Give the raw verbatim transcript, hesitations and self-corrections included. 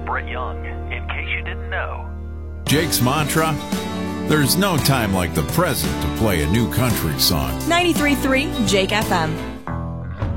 Brett Young, in case you didn't know. Jake's mantra? There's no time like the present to play a new country song. ninety-three point three Jake F M.